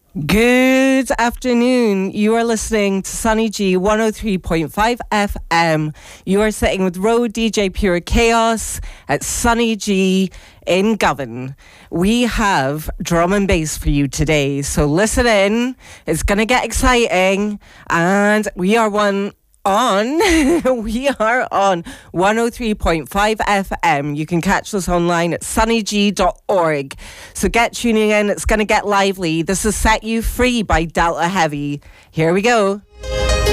Good afternoon. You are listening to Sunny G 103.5 FM. You are sitting with Road DJ Pure Chaos at Sunny G in Govan. We have drum and bass for you today. So listen in. It's going to get exciting. And we are on 103.5 FM. You can catch us online at sunnyg.org. So get tuning in. It's going to get lively. This is Set You Free by Delta Heavy. Here we go.